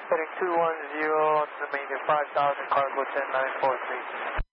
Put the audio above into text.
Heading 210 to the main 5000, cargo 10943.